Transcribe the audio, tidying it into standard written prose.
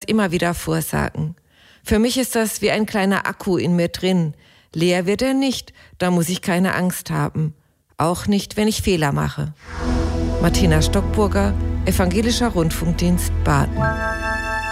immer wieder vorsagen. Für mich ist das wie ein kleiner Akku in mir drin. Leer wird er nicht, da muss ich keine Angst haben. Auch nicht, wenn ich Fehler mache. Martina Stockburger, Evangelischer Rundfunkdienst Baden.